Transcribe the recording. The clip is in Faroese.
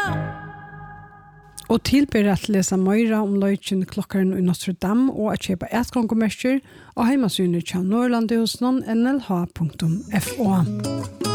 Og tilber at lesa meira om løyken klokkaren i Notre Dame og at kjøpa etgångommerker og heimasynir tja Norrlandehusnon nlh.fo.